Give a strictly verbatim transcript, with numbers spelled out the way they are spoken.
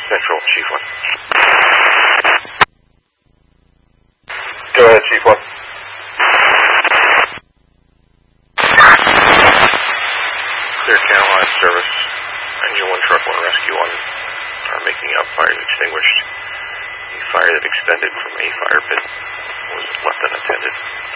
Central, Chief one. Go ahead, Chief one. Clear Channel Line service. Engine one, Truck one, Rescue one are making out. Fires extinguished. The fire that extended from a fire pit was left unattended.